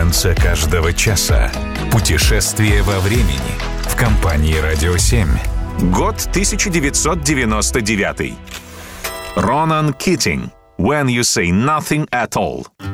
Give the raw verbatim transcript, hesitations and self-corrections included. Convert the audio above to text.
конце каждого часа. Путешествие во времени в компании «Радио семь». Год тысяча девятьсот девяносто девятый. Ронан Китинг. When you say nothing at all.